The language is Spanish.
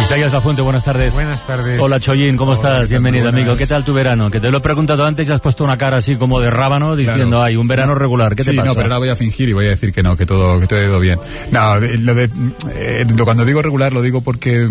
Isaías Lafuente, buenas tardes. Buenas tardes. Hola, Chollín, ¿cómo estás? Bienvenido, amigo. ¿Qué tal tu verano? Que te lo he preguntado antes y has puesto una cara así como de rábano diciendo, ay, un verano regular. ¿Qué te pasa? No, pero ahora voy a fingir y voy a decir que no, que todo ha ido bien. No, cuando digo regular lo digo porque